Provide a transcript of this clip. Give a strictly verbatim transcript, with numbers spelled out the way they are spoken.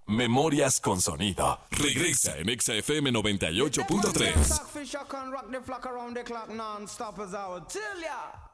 Memorias con sonido. Regresa en Exa F M noventa y ocho punto tres.